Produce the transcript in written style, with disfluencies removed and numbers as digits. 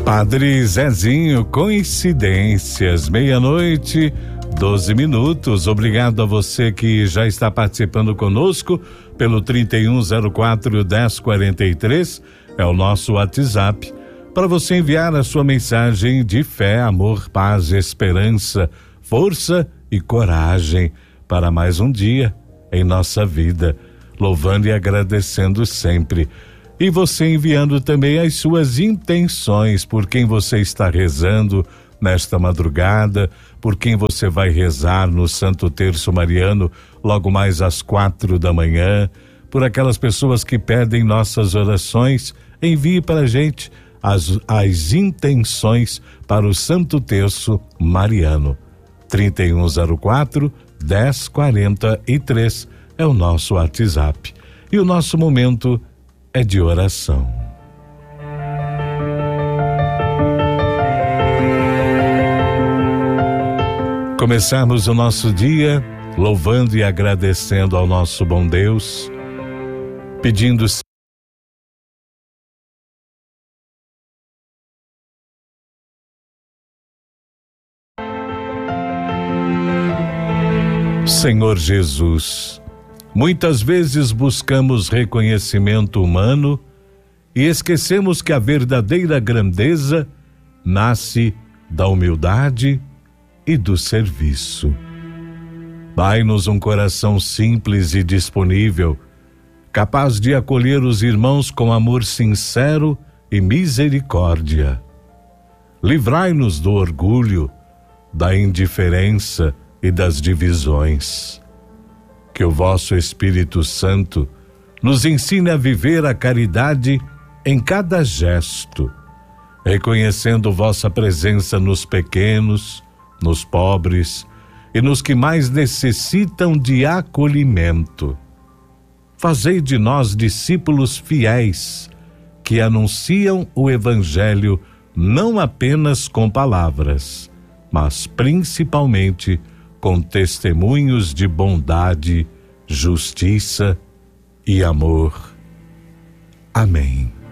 Padre Zezinho, coincidências, 12:12. Obrigado a você que já está participando conosco pelo 3104-1043, é o nosso WhatsApp, para você enviar a sua mensagem de fé, amor, paz, esperança, força e coragem para mais um dia em nossa vida, louvando e agradecendo sempre. E você enviando também as suas intenções, por quem você está rezando nesta madrugada, por quem você vai rezar no Santo Terço Mariano logo mais às 4 da manhã, por aquelas pessoas que pedem nossas orações. Envie para a gente as intenções para o Santo Terço Mariano. 3104-1043 é o nosso WhatsApp. E o nosso momento é de oração. Começarmos o nosso dia louvando e agradecendo ao nosso bom Deus, pedindo Senhor Jesus, muitas vezes buscamos reconhecimento humano e esquecemos que a verdadeira grandeza nasce da humildade e do serviço. Dai-nos um coração simples e disponível, capaz de acolher os irmãos com amor sincero e misericórdia. Livrai-nos do orgulho, da indiferença e das divisões. Que o vosso Espírito Santo nos ensine a viver a caridade em cada gesto, reconhecendo vossa presença nos pequenos, nos pobres e nos que mais necessitam de acolhimento. Fazei de nós discípulos fiéis, que anunciam o Evangelho não apenas com palavras, mas principalmente com testemunhos de bondade, justiça e amor. Amém.